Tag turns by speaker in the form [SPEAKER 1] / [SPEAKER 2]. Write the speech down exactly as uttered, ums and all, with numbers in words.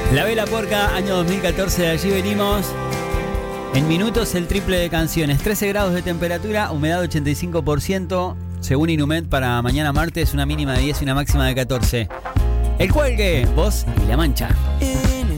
[SPEAKER 1] La Vela Puerca, año dos mil catorce, de allí venimos. En minutos el triple de canciones, trece grados de temperatura, humedad ochenta y cinco por ciento. Según Inumet, para mañana martes una mínima de diez y una máxima de catorce. El Cuelgue, Voz y La Mancha.